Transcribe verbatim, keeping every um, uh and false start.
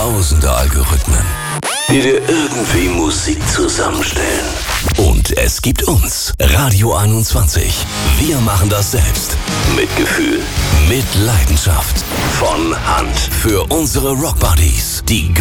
tausende Algorithmen, die dir irgendwie Musik zusammenstellen. Und es gibt uns, Radio einundzwanzig. Wir machen das selbst. Mit Gefühl, mit Leidenschaft. Von Hand. Für unsere Rockbuddies. Die